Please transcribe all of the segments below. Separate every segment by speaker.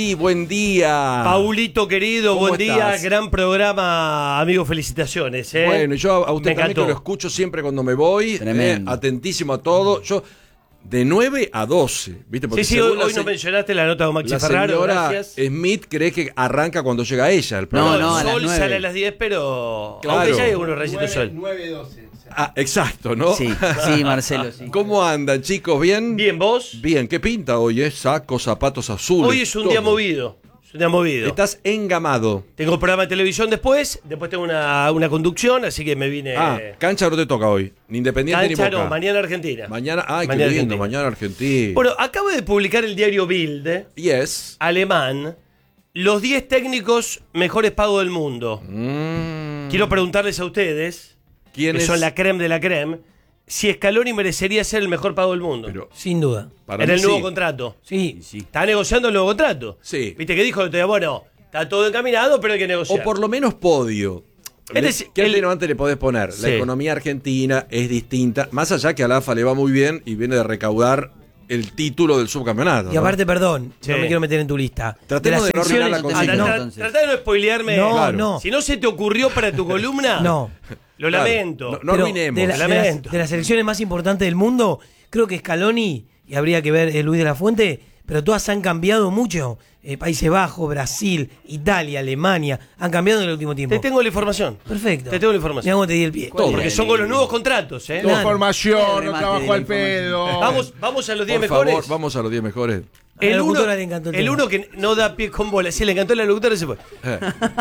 Speaker 1: Y buen día.
Speaker 2: Paulito querido,
Speaker 1: ¿Cómo
Speaker 2: buen día,
Speaker 1: estás?
Speaker 2: gran programa, amigo, felicitaciones.
Speaker 1: Bueno, yo a usted
Speaker 2: Me
Speaker 1: también que
Speaker 2: encantó.
Speaker 1: lo escucho siempre cuendo me voy,
Speaker 3: Tremendo.
Speaker 1: atentísimo a todo. Yo de 9 a 12, ¿viste? Porque
Speaker 2: Sí, hoy,
Speaker 1: según
Speaker 2: hoy nos mencionaste la nota de Maxi
Speaker 1: la
Speaker 2: Ferraro,
Speaker 1: señora
Speaker 2: gracias.
Speaker 1: Smith cree que arranca cuando llega ella el programa.
Speaker 3: No, a
Speaker 2: el
Speaker 3: las
Speaker 2: sol
Speaker 3: 9.
Speaker 2: sale a las 10, pero
Speaker 1: Claro.
Speaker 2: aunque ya hay unos rayitos de sol.
Speaker 4: 9-12.
Speaker 1: Ah, exacto, ¿no?
Speaker 3: Sí, sí, Marcelo, sí.
Speaker 1: ¿Cómo andan, chicos? ¿Bien?
Speaker 2: Bien, ¿vos?
Speaker 1: Bien, ¿qué pinta hoy? Sacos, zapatos azules.
Speaker 2: Hoy es un
Speaker 1: todo.
Speaker 2: día movido. Es un día movido.
Speaker 1: Estás engamado.
Speaker 2: Tengo programa de televisión después tengo una conducción, así que me vine...
Speaker 1: Cancha no te toca hoy. Ni Independiente
Speaker 2: Cancha
Speaker 1: ni Boca.
Speaker 2: no, mañana Argentina.
Speaker 1: Mañana, ay,
Speaker 2: Mañana
Speaker 1: qué lindo,
Speaker 2: Argentina.
Speaker 1: mañana Argentina.
Speaker 2: Bueno, acabo de publicar el diario Bild,
Speaker 1: Yes.
Speaker 2: alemán, los 10 técnicos mejores pagos del mundo. Quiero preguntarles a ustedes,
Speaker 1: ¿Quién
Speaker 2: que
Speaker 1: es?
Speaker 2: son la creme de la creme, si Scaloni merecería ser el mejor pago del mundo.
Speaker 1: Pero
Speaker 4: Sin duda.
Speaker 1: para
Speaker 2: en
Speaker 1: mí
Speaker 2: el nuevo
Speaker 1: sí.
Speaker 2: contrato.
Speaker 4: Sí.
Speaker 2: Está negociando el nuevo contrato.
Speaker 1: Sí.
Speaker 2: Viste que dijo, bueno, está todo encaminado, pero hay que negociar.
Speaker 1: O por lo menos podio.
Speaker 2: Es decir,
Speaker 1: ¿Qué
Speaker 2: el-
Speaker 1: antes le podés poner?
Speaker 2: Sí.
Speaker 1: La economía argentina es distinta. Más allá que a la AFA le va muy bien y viene de recaudar el título del subcampeonato.
Speaker 4: Y aparte, perdón,
Speaker 2: Sí.
Speaker 4: no me quiero meter en tu lista.
Speaker 1: Tratemos de no arruinar la
Speaker 3: selecciones-
Speaker 1: consigna.
Speaker 3: no,
Speaker 2: Tratá
Speaker 3: entonces.
Speaker 2: tratá de no spoilearme.
Speaker 4: No,
Speaker 1: Claro.
Speaker 4: no.
Speaker 2: Si no se te ocurrió para tu columna,
Speaker 4: No.
Speaker 2: lo
Speaker 1: Claro.
Speaker 2: lamento.
Speaker 1: No
Speaker 4: Pero
Speaker 1: arruinemos.
Speaker 4: de,
Speaker 2: Lo
Speaker 4: de
Speaker 2: lamento.
Speaker 4: de las selecciones más importantes del mundo, creo que Scaloni, y habría que ver Luis de la Fuente, pero todas han cambiado mucho. Países Bajos, Brasil, Italia, Alemania, han cambiado en el último tiempo.
Speaker 2: Te tengo la información.
Speaker 4: Perfecto.
Speaker 2: Te tengo la información.
Speaker 4: Mirá cómo te di el pie.
Speaker 1: Todo.
Speaker 2: Porque son con los nuevos contratos, ¿eh?
Speaker 4: Claro.
Speaker 5: Formación, no
Speaker 3: Remate
Speaker 5: trabajo
Speaker 3: de la
Speaker 5: al pedo.
Speaker 2: Vamos a los 10
Speaker 1: Por
Speaker 2: mejores.
Speaker 1: favor, vamos a los 10 mejores.
Speaker 4: A la
Speaker 2: El uno,
Speaker 4: locutora le encantó el tema.
Speaker 2: uno que no da pie con bola. Sí, le encantó la locutora y se fue.
Speaker 1: Eh,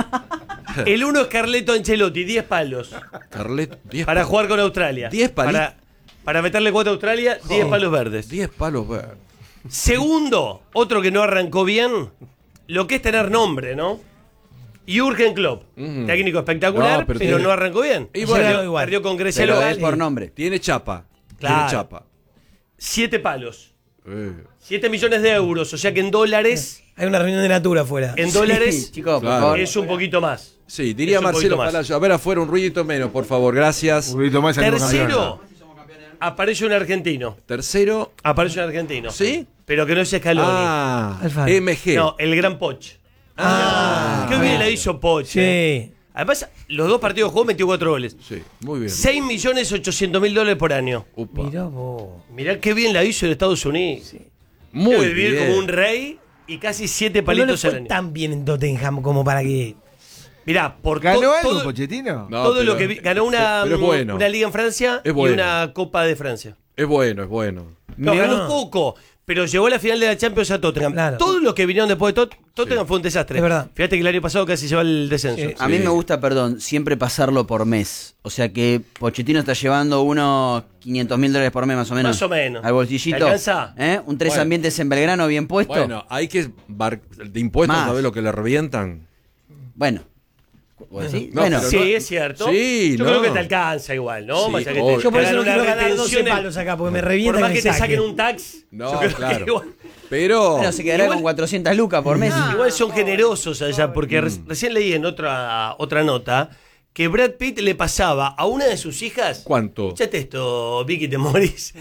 Speaker 2: El uno es Carleto Ancelotti, 10 palos.
Speaker 1: Carleto, 10
Speaker 2: Para jugar con Australia.
Speaker 1: 10 palitos.
Speaker 2: Para meterle cuota a Australia, 10 palos verdes.
Speaker 1: 10 palos verdes.
Speaker 2: Segundo, otro que no arrancó bien, lo que es tener nombre, ¿no? Jürgen Klopp, técnico espectacular,
Speaker 1: No, pero
Speaker 2: pero
Speaker 1: tiene-
Speaker 2: no arrancó bien.
Speaker 1: Y bueno,
Speaker 2: perdió,
Speaker 4: igual.
Speaker 2: perdió con Grecia
Speaker 3: Pero
Speaker 2: local.
Speaker 3: es por nombre.
Speaker 1: Tiene chapa.
Speaker 2: Claro.
Speaker 1: Tiene chapa.
Speaker 2: 7 palos.
Speaker 1: Eh,
Speaker 2: 7 millones de euros, o sea que en dólares,
Speaker 4: Hay una reunión de Natura afuera.
Speaker 2: en dólares
Speaker 3: Sí, chicos, por
Speaker 1: Claro.
Speaker 3: favor.
Speaker 2: es un poquito más.
Speaker 1: Sí, diría
Speaker 2: Es un
Speaker 1: Marcelo
Speaker 2: poquito más.
Speaker 1: Palacio. A ver afuera un ruidito menos, por favor. Gracias.
Speaker 5: Un poquito más salimos
Speaker 2: Tercero,
Speaker 5: campeones.
Speaker 2: aparece un argentino.
Speaker 1: Tercero.
Speaker 2: Aparece un argentino.
Speaker 1: ¿Sí?
Speaker 2: Pero que no es Scaloni.
Speaker 4: Alfaro.
Speaker 1: MG.
Speaker 2: No, el gran Poch. Qué bien la hizo Poch.
Speaker 4: Sí.
Speaker 2: Además, los dos partidos jugó, metió 4 goles.
Speaker 1: Sí, muy bien.
Speaker 2: 6.800.000 por año.
Speaker 1: Upa.
Speaker 4: Mirá vos.
Speaker 2: Mirá qué bien la hizo en Estados Unidos.
Speaker 1: Muy
Speaker 2: Debe vivir
Speaker 1: bien.
Speaker 2: como un rey y casi 7
Speaker 4: Pero no le
Speaker 2: palitos al
Speaker 4: fue
Speaker 2: año.
Speaker 4: tan bien en Tottenham como para que...
Speaker 2: Mirá, por
Speaker 5: ¿Ganó algo,
Speaker 2: todo,
Speaker 5: Pochettino?
Speaker 1: No,
Speaker 2: todo
Speaker 1: pero-
Speaker 2: lo que ganó una
Speaker 1: pero es bueno.
Speaker 2: liga en Francia
Speaker 1: Es
Speaker 2: y
Speaker 1: bueno.
Speaker 2: una Copa de Francia.
Speaker 1: Es bueno, es bueno.
Speaker 2: No,
Speaker 4: Mirá.
Speaker 2: ganó poco, pero llegó a la final de la Champions a Tottenham.
Speaker 4: Claro.
Speaker 2: Todos los que vinieron después de Tottenham fue un desastre.
Speaker 4: Es verdad.
Speaker 2: Fíjate que el año pasado casi llevó el descenso.
Speaker 4: Sí.
Speaker 3: A mí me gusta, perdón, siempre pasarlo por mes. O sea que Pochettino está llevando unos $500.000 por mes más o menos.
Speaker 2: Más o menos.
Speaker 3: Al bolsillito.
Speaker 2: ¿Te alcanza?
Speaker 3: Un 3
Speaker 1: Bueno.
Speaker 3: ambientes en Belgrano bien puesto.
Speaker 1: Bueno, hay que. De impuestos,
Speaker 3: Más.
Speaker 1: ¿sabes lo que le revientan?
Speaker 3: Bueno. ¿Vos decís?
Speaker 1: No,
Speaker 3: Bueno,
Speaker 1: pero
Speaker 2: Sí,
Speaker 1: no-
Speaker 2: es cierto.
Speaker 1: Sí,
Speaker 2: Yo
Speaker 1: no.
Speaker 2: creo que te alcanza igual, ¿no?
Speaker 1: Sí,
Speaker 2: Más allá que
Speaker 1: obvio.
Speaker 2: te,
Speaker 4: Yo por
Speaker 2: te
Speaker 4: eso no
Speaker 2: hagan
Speaker 4: quiero
Speaker 2: una
Speaker 4: ganar 12
Speaker 2: retención en-
Speaker 4: palos acá, porque me
Speaker 2: Por
Speaker 4: revientan
Speaker 2: más
Speaker 4: y
Speaker 2: que
Speaker 4: me
Speaker 2: te saquen
Speaker 4: saquen.
Speaker 2: un tax.
Speaker 1: No,
Speaker 2: yo creo que
Speaker 1: claro.
Speaker 2: igual,
Speaker 1: Pero.
Speaker 3: bueno, se quedará
Speaker 2: Igual-
Speaker 3: con 400 lucas por mes.
Speaker 2: igual son generosos allá, porque recién leí en otra nota que Brad Pitt le pasaba a una de sus hijas.
Speaker 1: ¿Cuánto?
Speaker 2: Escuchate esto, Vicky, te morís.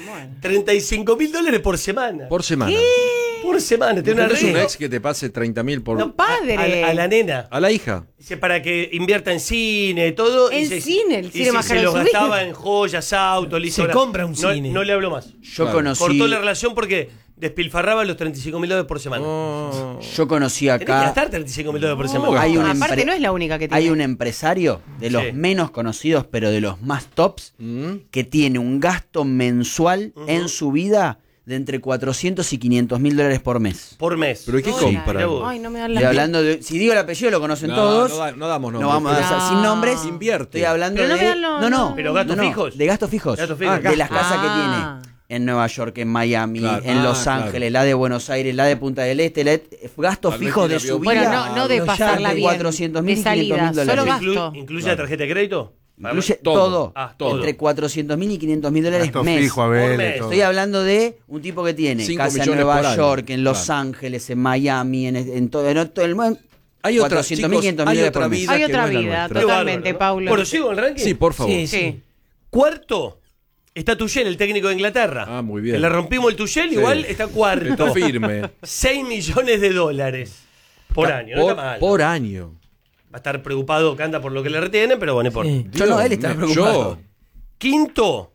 Speaker 2: $35.000 por semana.
Speaker 1: Por semana.
Speaker 2: Por semana. Tiene una
Speaker 1: ¿Tenés un
Speaker 2: rica.
Speaker 1: ex que te pase 30.000 por.
Speaker 6: No, padre.
Speaker 2: A la nena.
Speaker 1: A la hija.
Speaker 2: Dice, para que invierta en cine y todo.
Speaker 6: En
Speaker 2: y
Speaker 6: cine, el
Speaker 2: y
Speaker 6: cine más
Speaker 2: se
Speaker 6: caro
Speaker 2: lo
Speaker 6: de su vida.
Speaker 2: gastaba en joyas, autos, listo.
Speaker 4: Se
Speaker 2: ahora
Speaker 4: compra un
Speaker 2: no,
Speaker 4: cine.
Speaker 2: No le hablo más.
Speaker 3: Yo
Speaker 1: Claro.
Speaker 3: conocí.
Speaker 2: Cortó la relación porque despilfarraba los $35.000 por semana.
Speaker 1: Oh.
Speaker 3: Yo conocí
Speaker 2: Tenés que
Speaker 3: acá.
Speaker 2: gastar $35.000 por semana.
Speaker 3: Hay un
Speaker 6: Aparte
Speaker 3: empre-
Speaker 6: no es la única que tiene.
Speaker 3: Hay un empresario de los
Speaker 2: Sí.
Speaker 3: menos conocidos, pero de los más tops, que tiene un gasto mensual en su vida de entre 400 y $500.000 por mes.
Speaker 2: Por mes.
Speaker 1: ¿Pero qué
Speaker 6: Dólares.
Speaker 1: compra?
Speaker 2: vos.
Speaker 6: Ay, no me dan la
Speaker 3: Estoy hablando de, si digo el apellido lo conocen
Speaker 1: No,
Speaker 3: todos.
Speaker 1: no damos nombres.
Speaker 3: No vamos a
Speaker 1: pero-
Speaker 3: dar sin nombres.
Speaker 1: Invierte.
Speaker 3: Estoy hablando
Speaker 6: Pero no
Speaker 3: de
Speaker 6: me dan los-
Speaker 3: no.
Speaker 2: ¿Pero gastos
Speaker 3: no,
Speaker 2: fijos?
Speaker 3: De gastos fijos.
Speaker 2: Gastos fijos.
Speaker 3: De las casas
Speaker 6: Ah.
Speaker 3: que tiene en Nueva York, en Miami,
Speaker 1: Claro.
Speaker 3: en Los
Speaker 1: Claro.
Speaker 3: Ángeles, la de Buenos Aires, la de Punta del Este, gastos
Speaker 1: Tal vez
Speaker 3: fijos de
Speaker 1: tiene
Speaker 3: su
Speaker 1: avión
Speaker 3: vida.
Speaker 6: Bueno, no de
Speaker 4: Los
Speaker 6: pasarla
Speaker 4: yates,
Speaker 6: bien.
Speaker 3: 400.000
Speaker 6: de
Speaker 3: y
Speaker 6: salida,
Speaker 3: 500.000
Speaker 6: solo
Speaker 3: dólares.
Speaker 6: gasto.
Speaker 2: ¿Incluye
Speaker 1: Claro.
Speaker 2: la tarjeta de crédito?
Speaker 3: Incluye
Speaker 1: Todo.
Speaker 3: todo.
Speaker 2: Ah, todo.
Speaker 3: Entre 400.000 y $500.000
Speaker 5: Gasto
Speaker 3: mes.
Speaker 5: fijo,
Speaker 2: Por
Speaker 5: Abel.
Speaker 2: mes.
Speaker 5: todo.
Speaker 3: Estoy hablando de un tipo que tiene
Speaker 1: 5
Speaker 3: casa en
Speaker 1: millones
Speaker 3: Nueva
Speaker 1: por año.
Speaker 3: York, en Los
Speaker 1: Claro.
Speaker 3: Ángeles, en Miami, en todo el mundo.
Speaker 1: Hay otra,
Speaker 3: 400.000,
Speaker 1: chicos,
Speaker 3: 500.000
Speaker 1: hay otra
Speaker 3: por mes.
Speaker 1: vida
Speaker 6: Hay
Speaker 1: que
Speaker 6: otra
Speaker 1: no es la
Speaker 6: vida,
Speaker 1: nuestra.
Speaker 2: Qué
Speaker 6: Totalmente,
Speaker 2: bárbaro.
Speaker 6: Paulo.
Speaker 2: Bueno, ¿sigo el ranking?
Speaker 1: Sí, por favor.
Speaker 4: Sí,
Speaker 6: Sí.
Speaker 2: Cuarto, está Tuchel, el técnico de Inglaterra.
Speaker 1: Ah, muy bien.
Speaker 2: Que le rompimos el Tuchel,
Speaker 1: Sí.
Speaker 2: igual está cuarto.
Speaker 1: Está firme.
Speaker 2: $6 millones. Por año, no está mal.
Speaker 1: Por año.
Speaker 2: Va a estar preocupado Canta por lo que le retienen, pero bueno, no importa.
Speaker 4: Sí.
Speaker 3: Yo no, él está preocupado.
Speaker 2: Quinto,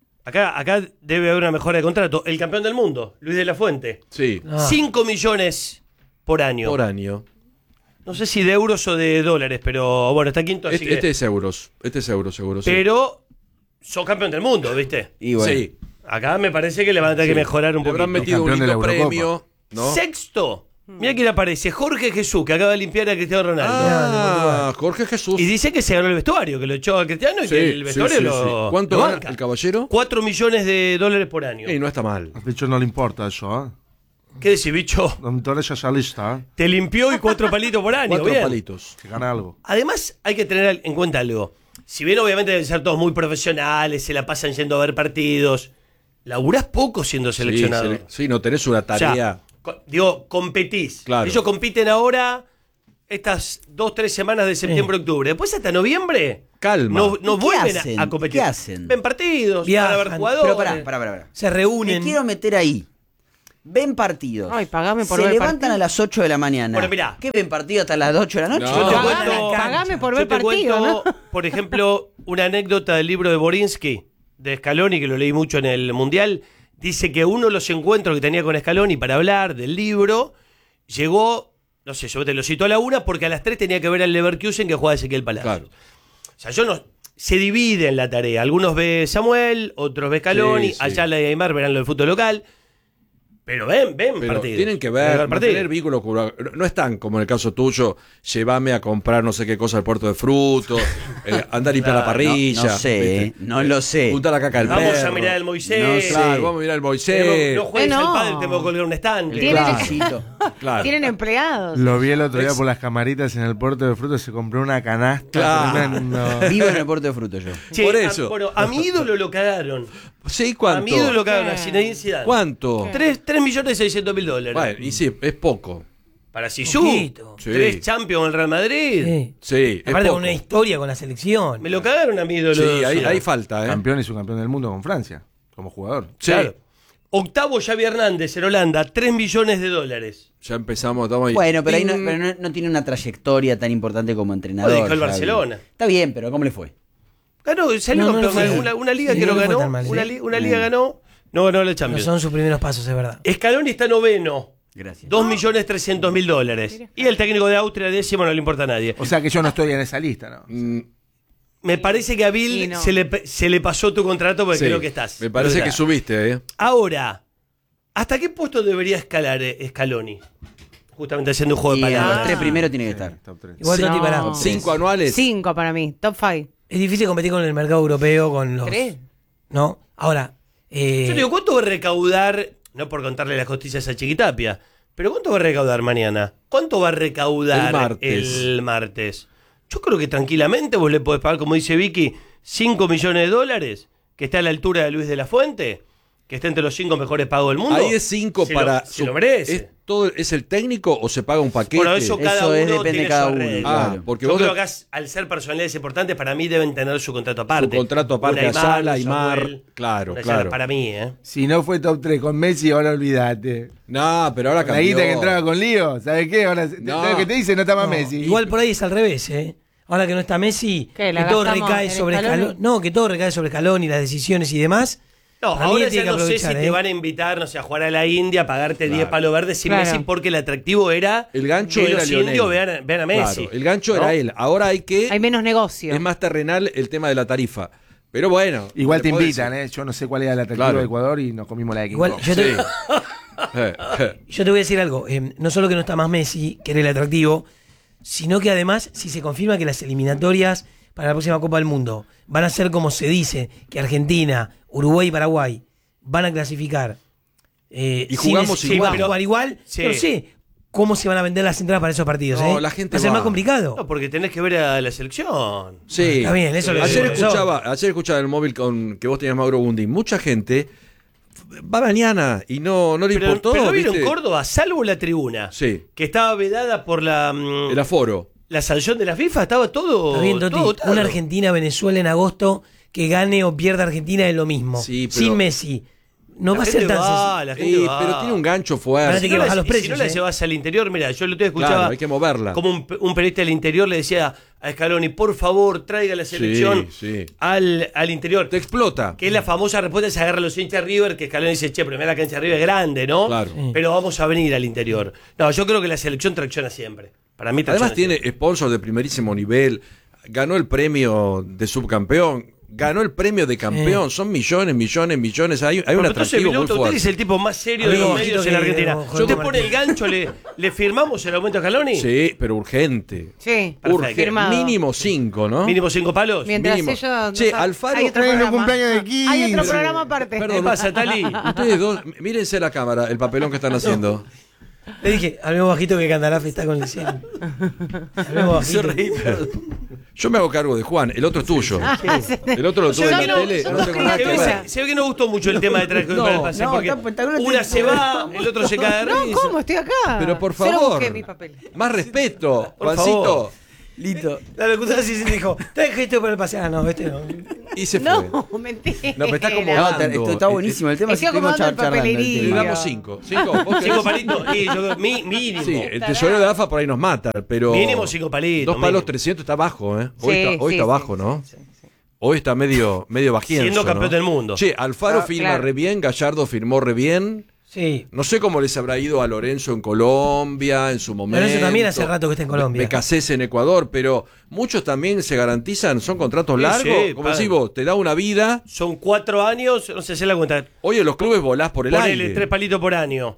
Speaker 2: acá debe haber una mejora de contrato. El campeón del mundo, Luis de la Fuente.
Speaker 1: Sí,
Speaker 4: Ah.
Speaker 2: 5 millones por año.
Speaker 1: por año.
Speaker 2: No sé si de euros o de dólares, pero bueno, está quinto, así
Speaker 1: Este,
Speaker 2: que...
Speaker 1: este es euros. Este es euros, seguro. Sí.
Speaker 2: Pero sos campeón del mundo, ¿viste?
Speaker 3: Y bueno.
Speaker 1: Sí.
Speaker 2: Acá me parece que le van a tener que mejorar un
Speaker 1: Le habrán
Speaker 2: poquito.
Speaker 1: metido un
Speaker 5: Campeón de la
Speaker 1: lindo
Speaker 5: Eurocopa.
Speaker 1: premio, ¿no?
Speaker 2: Sexto, mira quién aparece, Jorge Jesús, que acaba de limpiar a Cristiano Ronaldo.
Speaker 1: Ah, Jorge Jesús.
Speaker 2: Y dice que se ganó el vestuario, que lo echó a Cristiano y
Speaker 1: Sí,
Speaker 2: que el vestuario
Speaker 1: sí, sí,
Speaker 2: lo.
Speaker 1: sí. ¿Cuánto
Speaker 2: lo
Speaker 1: gana
Speaker 2: banca.
Speaker 1: el caballero?
Speaker 2: 4 millones de dólares por año.
Speaker 1: Y no está mal.
Speaker 5: De hecho, no le importa eso,
Speaker 2: ¿Qué decís, bicho?
Speaker 5: No me interesa esa lista,
Speaker 2: Te limpió y 4 palitos por año.
Speaker 1: 4
Speaker 2: Bien.
Speaker 1: palitos.
Speaker 5: que gana algo.
Speaker 2: Además, hay que tener en cuenta algo. Si bien obviamente deben ser todos muy profesionales, se la pasan yendo a ver partidos, laburás poco siendo seleccionado.
Speaker 1: Sí, no tenés una
Speaker 2: O sea,
Speaker 1: tarea.
Speaker 2: digo, competís.
Speaker 1: Claro.
Speaker 2: Ellos compiten ahora estas 2-3 semanas de septiembre-octubre. Después hasta noviembre.
Speaker 1: Calma.
Speaker 2: No
Speaker 3: ¿Y qué
Speaker 2: vuelven
Speaker 3: hacen?
Speaker 2: a competir.
Speaker 3: ¿Qué hacen?
Speaker 2: Ven partidos,
Speaker 4: Viajan.
Speaker 2: van a ver jugadores.
Speaker 3: Pero pará.
Speaker 4: Se reúnen.
Speaker 3: Me quiero meter ahí. Ven partidos.
Speaker 6: Ay, pagame por
Speaker 3: Se
Speaker 6: ver
Speaker 3: levantan
Speaker 6: partidos.
Speaker 3: a las 8 de la mañana.
Speaker 2: Bueno, mirá.
Speaker 3: ¿Qué ven partido hasta las 8 de la noche?
Speaker 1: No.
Speaker 2: Yo te
Speaker 1: Ah,
Speaker 2: cuento,
Speaker 6: pagame por ver
Speaker 2: yo te
Speaker 6: partido,
Speaker 2: cuento, por ejemplo, una anécdota del libro de Borinsky, de Scaloni, que lo leí mucho en el Mundial. Dice que uno de los encuentros que tenía con Scaloni para hablar del libro, llegó, no sé, yo te lo cito a la 1, porque a las 3 tenía que ver al Leverkusen que juega Ezequiel Palacios.
Speaker 1: Claro.
Speaker 2: O sea, yo no... Se divide en la tarea. Algunos ve Samuel, otros ve Scaloni,
Speaker 1: Sí, sí.
Speaker 2: Ayala y Aymar verán lo del fútbol local. Pero ven
Speaker 1: Pero
Speaker 2: partidos.
Speaker 1: tienen que
Speaker 2: Ven
Speaker 1: ver,
Speaker 2: partidos.
Speaker 1: mantener vínculos. No están como en el caso tuyo, llévame a comprar no sé qué cosa al puerto de frutos, andar a limpiar la parrilla.
Speaker 3: No sé, no lo sé.
Speaker 1: Juntar la caca del
Speaker 2: Vamos
Speaker 1: perro.
Speaker 2: a mirar el Moisés.
Speaker 3: No sé.
Speaker 1: Claro, vamos a mirar el Moisés.
Speaker 2: No juegues
Speaker 6: No.
Speaker 2: al pádel, tengo que colgar un stand.
Speaker 6: Tienen-
Speaker 3: Clarcito.
Speaker 1: Claro.
Speaker 6: Tienen empleados.
Speaker 5: Lo vi el otro día por las camaritas en el puerto de frutos. Se compró una canasta.
Speaker 1: Claro.
Speaker 5: Tremendo.
Speaker 3: Vivo en el puerto de frutos yo.
Speaker 2: Che,
Speaker 1: Por eso.
Speaker 2: bueno, a mi ídolo lo cagaron.
Speaker 1: Sí,
Speaker 2: A
Speaker 1: ¿cuánto?
Speaker 2: mi ídolo lo cagaron, a
Speaker 6: ¿Qué?
Speaker 2: Zinedine Zidane.
Speaker 1: ¿Cuánto?
Speaker 2: 3.600.000 dólares.
Speaker 1: Bueno, y sí, es poco.
Speaker 2: Para Sisu.
Speaker 4: Poquito.
Speaker 1: Sí.
Speaker 2: 3 Champions en el Real Madrid.
Speaker 4: Sí.
Speaker 1: Sí, es
Speaker 4: Aparte
Speaker 1: poco.
Speaker 4: con una historia con la selección.
Speaker 2: Me lo cagaron a mi ídolo.
Speaker 1: Sí, ahí
Speaker 2: Zidane.
Speaker 1: falta, ¿eh?
Speaker 5: Campeón y subcampeón del mundo con Francia. Como jugador.
Speaker 1: Sí.
Speaker 2: Claro. Octavo, Xavi Hernández en Holanda, 3 millones de dólares.
Speaker 1: Ya empezamos, estamos ahí.
Speaker 3: Bueno, pero ahí
Speaker 1: Ting.
Speaker 3: no tiene una trayectoria tan importante como entrenador.
Speaker 2: Lo dijo el
Speaker 3: Xavi.
Speaker 2: Barcelona.
Speaker 3: Está bien, pero ¿cómo le fue?
Speaker 2: Ganó, salió
Speaker 4: No, no
Speaker 2: campeón,
Speaker 4: le fue.
Speaker 2: una liga
Speaker 4: Sí,
Speaker 2: que
Speaker 4: no
Speaker 2: no
Speaker 4: le fue
Speaker 2: ganó.
Speaker 4: tan mal,
Speaker 2: una,
Speaker 4: sí.
Speaker 2: una liga ganó. No ganó la
Speaker 4: No
Speaker 2: Champions.
Speaker 4: son sus primeros pasos, es verdad.
Speaker 2: Scaloni está noveno.
Speaker 3: Gracias.
Speaker 2: 2.300.000 dólares. Y el técnico de Austria, décimo, no le importa a nadie.
Speaker 5: O sea que yo no estoy en esa lista, ¿no?
Speaker 2: Me parece que a Bill
Speaker 6: Sí, no.
Speaker 2: se le pasó tu contrato porque
Speaker 1: Sí,
Speaker 2: creo que estás.
Speaker 1: Me parece
Speaker 2: Pero
Speaker 1: que
Speaker 2: está.
Speaker 1: subiste, ¿eh?
Speaker 2: Ahora, ¿hasta qué puesto debería escalar Scaloni? Justamente haciendo un juego de
Speaker 3: Y a los
Speaker 2: palabras.
Speaker 3: 3 primeros tiene que estar.
Speaker 5: Top 3.
Speaker 4: Igual
Speaker 1: Sí.
Speaker 4: Totti, pará.
Speaker 6: No.
Speaker 1: 5 anuales.
Speaker 6: 5 para mí. Top 5.
Speaker 4: Es difícil competir con el mercado europeo, con los...
Speaker 6: ¿Crees?
Speaker 4: ¿No? Ahora,
Speaker 2: Yo digo, ¿cuánto va a recaudar? No por contarle las costillas a Chiquitapia, pero ¿cuánto va a recaudar mañana? ¿Cuánto va a recaudar
Speaker 1: El martes.
Speaker 2: el martes? Yo creo que tranquilamente vos le podés pagar, como dice Vicky, 5 millones de dólares, que está a la altura de Luis de la Fuente, que está entre los 5 mejores pagos del mundo.
Speaker 1: Ahí es 5 para.
Speaker 2: Se lo merece.
Speaker 1: ¿Es el técnico o se paga un paquete?
Speaker 2: Bueno, eso cada
Speaker 3: Eso
Speaker 2: uno
Speaker 3: es, depende
Speaker 2: tiene
Speaker 3: de cada
Speaker 2: su
Speaker 3: uno,
Speaker 2: arreglo.
Speaker 3: claro.
Speaker 1: Porque
Speaker 2: Yo
Speaker 1: vos
Speaker 2: creo que al ser personalidades importantes, para mí deben tener su contrato aparte.
Speaker 1: Su contrato aparte,
Speaker 2: Un
Speaker 1: Ayala,
Speaker 2: un
Speaker 1: Aymar,
Speaker 2: Samuel,
Speaker 1: claro,
Speaker 2: un Ayala,
Speaker 1: claro.
Speaker 2: Para mí, ¿eh?
Speaker 5: Si no fue top 3 con Messi, ahora olvídate.
Speaker 1: No, pero ahora
Speaker 5: Con la
Speaker 1: cambió.
Speaker 5: guita que entraba con lío, ¿sabes qué? Ahora,
Speaker 1: No.
Speaker 5: ¿sabes qué te dice? No está más
Speaker 4: no,
Speaker 5: Messi.
Speaker 4: igual por ahí es al revés, ¿eh? Ahora que no está Messi,
Speaker 6: ¿Qué,
Speaker 4: que
Speaker 6: la
Speaker 4: todo
Speaker 6: gastamos
Speaker 4: recae
Speaker 6: en
Speaker 4: sobre
Speaker 6: Scaloni?
Speaker 4: Scaloni. No, que todo recae sobre Scaloni, las decisiones y demás.
Speaker 2: No,
Speaker 4: Para mí
Speaker 2: ahora
Speaker 4: tiene
Speaker 2: ya
Speaker 4: que
Speaker 2: no sé si
Speaker 4: aprovechar,
Speaker 2: te
Speaker 4: ¿eh?
Speaker 2: van a invitar, no sé, a jugar a la India, a pagarte 10 palos verdes sin
Speaker 6: Claro.
Speaker 2: Messi, porque el atractivo era
Speaker 1: El gancho
Speaker 2: que
Speaker 1: era
Speaker 2: los
Speaker 1: Lionel.
Speaker 2: indios vean a Messi.
Speaker 1: Claro, el gancho
Speaker 2: ¿no?
Speaker 1: era él. Ahora hay que.
Speaker 6: Hay menos negocio.
Speaker 1: Es más terrenal el tema de la tarifa. Pero bueno.
Speaker 5: Igual
Speaker 1: le
Speaker 5: te
Speaker 1: podés
Speaker 5: invitan,
Speaker 1: decir.
Speaker 5: ¿eh? Yo no sé cuál era el atractivo
Speaker 1: Claro.
Speaker 5: de Ecuador y nos comimos la de King
Speaker 4: Igual,
Speaker 5: Kong.
Speaker 4: yo te,
Speaker 1: Sí.
Speaker 4: yo te voy a decir algo. No solo que no está más Messi, que era el atractivo, sino que además, si se confirma que las eliminatorias para la próxima Copa del Mundo van a ser como se dice, que Argentina, Uruguay y Paraguay van a clasificar.
Speaker 1: Y jugamos
Speaker 4: sin
Speaker 1: igual.
Speaker 4: jugar igual.
Speaker 2: Sí.
Speaker 4: Yo no sé cómo se van a vender las entradas para esos partidos.
Speaker 1: No,
Speaker 4: ¿eh?
Speaker 1: la gente
Speaker 4: va a ser
Speaker 1: va.
Speaker 4: más complicado.
Speaker 2: No, porque tenés que ver a la selección.
Speaker 1: Sí.
Speaker 4: Está bien, eso lo
Speaker 1: ayer
Speaker 4: digo yo.
Speaker 1: ayer escuchaba en el móvil con que vos tenías Mauro Gundi. Mucha gente va mañana y no le
Speaker 2: Pero,
Speaker 1: importó.
Speaker 2: pero no vieron
Speaker 1: ¿viste?
Speaker 2: Córdoba, salvo la tribuna,
Speaker 1: Sí.
Speaker 2: que estaba vedada por la
Speaker 1: El aforo.
Speaker 2: la sanción de la FIFA, estaba todo.
Speaker 4: Está bien, Toti.
Speaker 2: todo votado.
Speaker 4: Una Argentina-Venezuela en agosto que gane o pierda Argentina es lo mismo.
Speaker 1: Sí, pero-
Speaker 4: Sin Messi. no va a ser tan sencillo.
Speaker 2: La gente va.
Speaker 1: Pero tiene un gancho
Speaker 4: Ahora
Speaker 1: fuerte.
Speaker 4: te que bajar los
Speaker 2: Si no
Speaker 4: precios,
Speaker 2: la
Speaker 4: ¿eh?
Speaker 2: llevas al interior, mira, yo lo otro día escuchaba
Speaker 1: Claro, hay que moverla.
Speaker 2: como un periodista del interior le decía a Scaloni, por favor, traiga la selección
Speaker 1: Sí.
Speaker 2: al interior.
Speaker 1: Te explota.
Speaker 2: Que es la famosa respuesta, se agarra a los hinchas de River, que Scaloni dice, che, pero mira la cancha de River es grande, ¿no?
Speaker 1: Claro.
Speaker 4: Sí.
Speaker 2: Pero vamos a venir al interior. No, yo creo que la selección tracciona siempre. Para mí tracciona
Speaker 1: Además tiene
Speaker 2: siempre.
Speaker 1: sponsors de primerísimo nivel. Ganó el premio de subcampeón. Ganó el premio de campeón. Son millones. Hay un
Speaker 2: Pero entonces,
Speaker 1: atractivo muy
Speaker 2: Biloto, usted
Speaker 1: fuerte.
Speaker 2: es el tipo más serio de
Speaker 4: Amigo,
Speaker 2: los medios
Speaker 4: bajito
Speaker 2: en la
Speaker 4: que-
Speaker 2: Argentina.
Speaker 4: Jorge
Speaker 2: ¿Usted
Speaker 4: Martínez.
Speaker 2: pone el gancho, le firmamos el aumento a Scaloni?
Speaker 1: Sí, pero urgente.
Speaker 6: Sí,
Speaker 2: Perfecto.
Speaker 6: firmado.
Speaker 1: Mínimo 5, ¿no?
Speaker 2: Mínimo 5 palos.
Speaker 6: Mientras
Speaker 1: mínimo.
Speaker 6: ellos...
Speaker 1: Che, Alfaro-
Speaker 6: Hay otro
Speaker 5: Traigan un
Speaker 6: programa.
Speaker 5: cumpleaños de
Speaker 6: Hay otro
Speaker 5: 15.
Speaker 6: programa aparte.
Speaker 1: Perdón.
Speaker 2: ¿Qué pasa, Tali?
Speaker 1: Ustedes dos, mírense la cámara, el papelón que están haciendo.
Speaker 4: Le dije, hablemos bajito que Candarafe está con el 100. Hablemos
Speaker 1: Se
Speaker 4: bajito.
Speaker 1: reí, perdón. Yo me hago cargo de Juan, el otro es tuyo. El otro lo tuve en la
Speaker 6: no-
Speaker 1: tele,
Speaker 6: yo
Speaker 1: no
Speaker 6: no
Speaker 1: tengo
Speaker 6: quería
Speaker 1: nada que
Speaker 2: Se
Speaker 6: que
Speaker 2: ve,
Speaker 1: ver.
Speaker 6: sea.
Speaker 2: se ve que no gustó mucho el tema de traje para el pase,
Speaker 3: no,
Speaker 2: porque
Speaker 3: está espectacular.
Speaker 2: una se va, el otro se cae de
Speaker 6: No,
Speaker 2: risa.
Speaker 6: ¿cómo? Estoy acá.
Speaker 1: Pero por
Speaker 6: Solo
Speaker 1: favor,
Speaker 6: busqué mi papel.
Speaker 1: más respeto,
Speaker 2: Por
Speaker 1: Juancito.
Speaker 2: favor.
Speaker 4: Listo. La locutora sí se dijo, traje esto para el pase. Ah, no, este no.
Speaker 1: Y se fue.
Speaker 6: No, mentira.
Speaker 1: No, pero está
Speaker 3: No,
Speaker 1: acomodando.
Speaker 3: esto está buenísimo. El tema
Speaker 6: Estoy
Speaker 3: es que estuvimos
Speaker 6: acomodando el
Speaker 3: charlando del
Speaker 6: papelerío.
Speaker 1: Le
Speaker 3: tema.
Speaker 1: damos 5. 5, vos querés.
Speaker 2: 5 palitos, y yo creo, mínimo.
Speaker 1: Sí, el tesorero de AFA por ahí nos mata, pero.
Speaker 2: Mínimo 5 palitos.
Speaker 1: 2 palos
Speaker 2: mínimo.
Speaker 1: 300 está bajo, ¿eh? Hoy
Speaker 6: Sí,
Speaker 1: está, hoy
Speaker 6: sí,
Speaker 1: está
Speaker 6: sí,
Speaker 1: bajo,
Speaker 6: sí,
Speaker 1: ¿no?
Speaker 6: sí, sí.
Speaker 1: Hoy está medio bajienzo,
Speaker 2: Siendo campeón
Speaker 1: ¿no?
Speaker 2: del mundo.
Speaker 1: Che, Alfaro
Speaker 6: Ah,
Speaker 1: firma
Speaker 6: claro.
Speaker 1: re bien, Gallardo firmó re bien.
Speaker 4: Sí.
Speaker 1: No sé cómo les habrá ido a Lorenzo en Colombia, en su momento.
Speaker 4: Lorenzo también hace rato que está en Colombia.
Speaker 1: Becasés en Ecuador, pero muchos también se garantizan, son contratos
Speaker 2: Sí,
Speaker 1: largos.
Speaker 2: sí,
Speaker 1: Como
Speaker 2: padre.
Speaker 1: decís vos, te da una vida.
Speaker 2: Son 4 años, no sé si la cuenta.
Speaker 1: Hoy en los clubes volás por el
Speaker 2: Ponele
Speaker 1: aire.
Speaker 2: 3 palitos por año.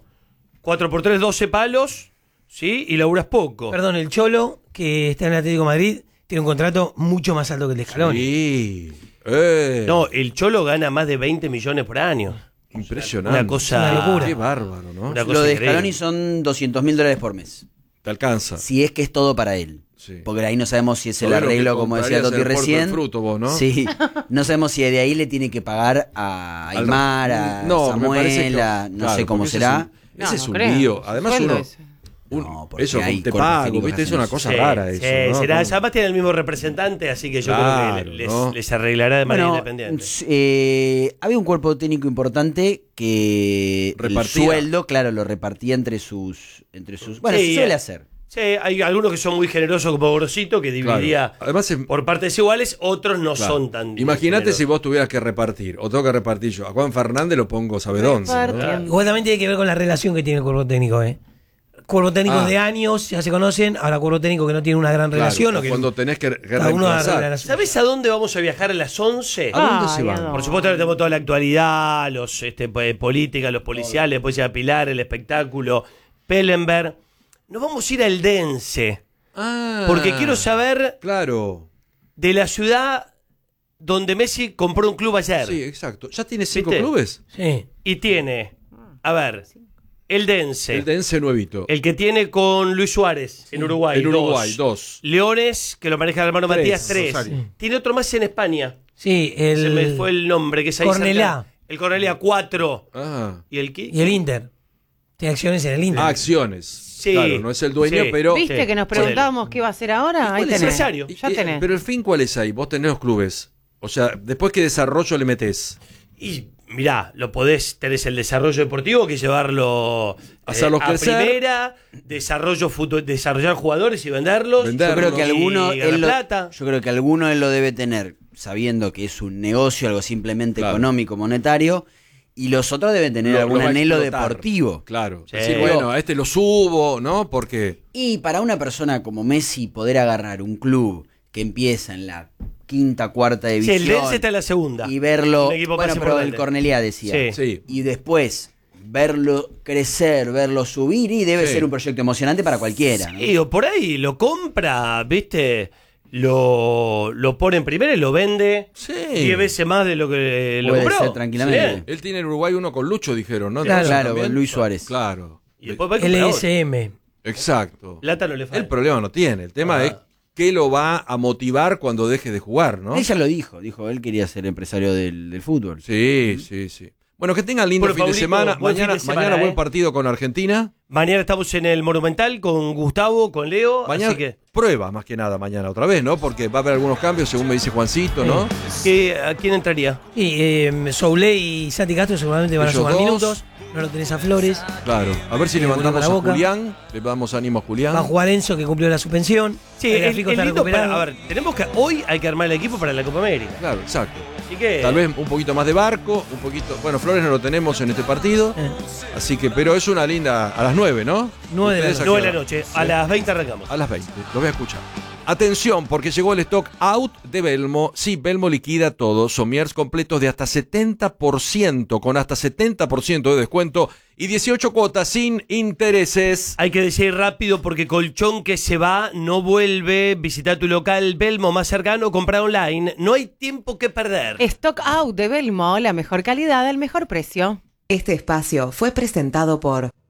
Speaker 2: 4 por 3, 12 palos, ¿sí? Y laburas poco.
Speaker 4: Perdón, el Cholo, que está en el Atlético de Madrid, tiene un contrato mucho más alto que el de Scaloni.
Speaker 1: Sí.
Speaker 2: No, el Cholo gana más de 20 millones por año.
Speaker 1: Impresionante.
Speaker 2: Una cosa.
Speaker 4: Una locura.
Speaker 1: Qué bárbaro, ¿no?
Speaker 2: Una cosa
Speaker 3: Lo de
Speaker 2: increíble.
Speaker 3: Scaloni son $200.000 por mes.
Speaker 1: Te alcanza.
Speaker 3: Si es que es todo para él.
Speaker 1: Sí.
Speaker 3: Porque ahí no sabemos si es el
Speaker 1: Todo lo que
Speaker 3: arreglo, como decía
Speaker 1: comprarías
Speaker 3: Toti
Speaker 1: en el Puerto
Speaker 3: recién.
Speaker 1: del Fruto, vos, ¿no?
Speaker 3: Sí. No sabemos si de ahí le tiene que pagar a
Speaker 1: Al-
Speaker 3: Aymar, a
Speaker 1: No, me parece
Speaker 3: Samuel,
Speaker 1: que-
Speaker 3: a no
Speaker 1: claro,
Speaker 3: sé cómo
Speaker 1: porque
Speaker 3: será.
Speaker 1: Ese es
Speaker 6: No
Speaker 1: un
Speaker 6: creo.
Speaker 1: lío. Además
Speaker 6: Sueldo
Speaker 1: uno.
Speaker 6: ese.
Speaker 3: No, porque
Speaker 1: Eso,
Speaker 3: hay
Speaker 1: te
Speaker 3: cuerpos
Speaker 1: pago,
Speaker 3: técnicos
Speaker 1: ¿viste?
Speaker 3: que
Speaker 1: Es
Speaker 3: hacen
Speaker 1: una
Speaker 3: eso.
Speaker 1: cosa
Speaker 2: Sí,
Speaker 1: rara
Speaker 2: sí,
Speaker 1: eso. ¿no?
Speaker 2: será,
Speaker 1: Como-
Speaker 2: además tiene el mismo representante, así que yo creo
Speaker 1: Claro,
Speaker 2: que
Speaker 1: ¿no?
Speaker 2: les arreglará de manera
Speaker 3: Bueno,
Speaker 2: independiente.
Speaker 3: había un cuerpo técnico importante que
Speaker 1: Repartía.
Speaker 3: el sueldo, claro, lo repartía entre sus. Bueno,
Speaker 2: Sí,
Speaker 3: se suele hacer.
Speaker 2: Sí, hay algunos que son muy generosos como Grosito, que dividía
Speaker 1: Claro. Además es-
Speaker 2: por partes iguales, otros no
Speaker 1: Claro.
Speaker 2: son tan.
Speaker 1: Imagínate
Speaker 2: generosos.
Speaker 1: si vos tuvieras que repartir, o tengo que repartir yo. A Juan Fernández lo pongo, ¿sabe dónde? ¿no?
Speaker 6: Repartiendo.
Speaker 4: Igual también tiene que ver con la relación que tiene el cuerpo técnico, ¿eh? Cuerpo técnico
Speaker 1: Ah.
Speaker 4: de años, ya se conocen, ahora cuerpo técnico que no tiene una gran
Speaker 1: Claro,
Speaker 4: relación.
Speaker 1: o
Speaker 4: o que
Speaker 1: cuando tenés que
Speaker 4: cada uno agarra la
Speaker 1: reemplazar.
Speaker 4: relación.
Speaker 2: ¿Sabés a dónde vamos a viajar a las 11?
Speaker 1: ¿A dónde
Speaker 6: Ay,
Speaker 1: se van?
Speaker 6: ¿a dónde?
Speaker 2: Por supuesto, ahora tenemos toda la actualidad, los política, los policiales, después ya Pilar, el espectáculo, Pellenberg. Nos vamos a ir al Dense,
Speaker 1: Ah,
Speaker 2: porque quiero saber
Speaker 1: Claro.
Speaker 2: de la ciudad donde Messi compró un club ayer.
Speaker 1: Sí, exacto. ¿Ya tiene 5
Speaker 2: ¿Viste?
Speaker 1: clubes?
Speaker 4: Sí.
Speaker 2: Y tiene, a ver, el Dense,
Speaker 1: El Dense nuevito.
Speaker 2: el que tiene con Luis Suárez en Uruguay.
Speaker 1: En Uruguay,
Speaker 2: 2.
Speaker 1: 2.
Speaker 2: Leones, que lo maneja el hermano
Speaker 1: 3,
Speaker 2: Matías, 3.
Speaker 1: Rosario.
Speaker 2: Tiene otro más en España.
Speaker 4: Sí,
Speaker 2: Se me
Speaker 4: el,
Speaker 2: fue el nombre, que es ahí
Speaker 4: Cornellá.
Speaker 2: cerca. El Cornellá, 4.
Speaker 1: Ah.
Speaker 2: ¿Y el qué?
Speaker 4: y el Inter. Tiene acciones en el Inter.
Speaker 1: Ah, acciones.
Speaker 2: Sí.
Speaker 1: Claro, no es el dueño,
Speaker 2: Sí.
Speaker 1: pero.
Speaker 6: ¿Viste
Speaker 2: Sí,
Speaker 6: que nos
Speaker 2: ponele.
Speaker 6: preguntábamos qué iba a hacer ahora? Ahí
Speaker 2: es
Speaker 6: tenés.
Speaker 2: empresario?
Speaker 6: Ya tenés.
Speaker 1: Pero el fin, ¿cuál es ahí? Vos tenés los clubes. O sea, después qué desarrollo le metés.
Speaker 2: Y mirá, tenés el desarrollo deportivo, que llevarlo
Speaker 1: Hacerlos
Speaker 2: a
Speaker 1: crecer.
Speaker 2: primera, desarrollar jugadores y venderlos.
Speaker 1: Venderlos.
Speaker 3: Yo creo que
Speaker 2: Y
Speaker 3: alguno
Speaker 2: ganar
Speaker 3: él lo,
Speaker 2: plata.
Speaker 3: yo creo que alguno él lo debe tener sabiendo que es un negocio, algo simplemente
Speaker 1: Claro.
Speaker 3: económico, monetario, y los otros deben tener algún
Speaker 1: va a
Speaker 3: anhelo
Speaker 1: explotar.
Speaker 3: deportivo.
Speaker 1: Claro.
Speaker 2: Sí.
Speaker 1: Decir, bueno, a este lo subo, ¿no? Porque.
Speaker 3: Y para una persona como Messi poder agarrar un club que empieza en la quinta, cuarta
Speaker 2: Sí,
Speaker 3: división
Speaker 2: el Dense está en la segunda.
Speaker 3: y verlo,
Speaker 2: Un equipo
Speaker 3: bueno,
Speaker 2: más
Speaker 3: pero el
Speaker 2: importante.
Speaker 3: Cornellá decía,
Speaker 2: Sí.
Speaker 1: Sí.
Speaker 3: y después verlo crecer, verlo subir, y debe
Speaker 1: Sí.
Speaker 3: ser un proyecto emocionante para cualquiera. ¿no?
Speaker 2: Sí, o por ahí lo compra, ¿viste? Lo pone en primera y lo vende
Speaker 1: Sí.
Speaker 2: 10 veces más de lo que lo
Speaker 3: Puede
Speaker 2: compró.
Speaker 3: ser tranquilamente.
Speaker 2: Sí.
Speaker 1: Él tiene en Uruguay uno con Lucho, dijeron, ¿no?
Speaker 4: Claro.
Speaker 1: Entonces,
Speaker 3: Claro,
Speaker 1: también-
Speaker 3: con Luis Suárez.
Speaker 1: Claro.
Speaker 2: Y después va a comprar otro.
Speaker 4: LSM.
Speaker 1: Exacto.
Speaker 2: Plata no le falta.
Speaker 1: El problema no tiene. El tema
Speaker 2: Ah.
Speaker 1: es qué lo va a motivar cuando deje de jugar, ¿no?
Speaker 3: Él ya lo dijo, él quería ser empresario del fútbol.
Speaker 1: Sí, sí, sí. Bueno, que tengan lindo
Speaker 2: Bueno,
Speaker 1: fin de
Speaker 2: Pablito,
Speaker 1: semana.
Speaker 2: buen fin
Speaker 1: Mañana,
Speaker 2: de semana,
Speaker 1: mañana buen
Speaker 2: ¿eh?
Speaker 1: partido con Argentina.
Speaker 2: Mañana estamos en el Monumental con Gustavo, con Leo.
Speaker 1: Mañana
Speaker 2: Así que,
Speaker 1: prueba más que nada mañana otra vez, ¿no? Porque va a haber algunos cambios, según me dice Juancito, ¿no?
Speaker 2: ¿a quién entraría?
Speaker 4: Y Soule y Santi Castro seguramente van a
Speaker 1: Ellos
Speaker 4: sumar
Speaker 1: dos.
Speaker 4: minutos. No lo tenés a Flores.
Speaker 1: Claro. A ver si
Speaker 4: Bueno
Speaker 1: levantamos a
Speaker 4: para Boca.
Speaker 1: Julián, le damos ánimo a Julián.
Speaker 4: Va a jugar Enzo, que cumplió la suspensión.
Speaker 2: Sí,
Speaker 4: El
Speaker 2: el
Speaker 4: Fico está
Speaker 2: lindo
Speaker 4: recuperado.
Speaker 2: a ver, tenemos que hoy hay que armar el equipo para la Copa América.
Speaker 1: Claro, exacto.
Speaker 2: Así que
Speaker 1: Tal vez un poquito más de Barco, un poquito... Bueno, Flores no lo tenemos en este partido, así que... Pero es una linda... A las 9, ¿no?
Speaker 4: 9 de la
Speaker 1: Ustedes
Speaker 4: noche.
Speaker 1: a
Speaker 2: 9
Speaker 1: qué
Speaker 2: de la
Speaker 1: hora?
Speaker 2: noche, a las 20 arrancamos.
Speaker 1: A las 20, lo voy a escuchar. Atención, porque llegó el stock out de Belmo. Sí, Belmo liquida todo. Somiers completos de hasta 70%, con hasta 70% de descuento y 18 cuotas sin intereses.
Speaker 2: Hay que decir rápido porque colchón que se va no vuelve. Visita tu local Belmo más cercano, compra online. No hay tiempo que perder.
Speaker 6: Stock out de Belmo, la mejor calidad al mejor precio.
Speaker 7: Este espacio fue presentado por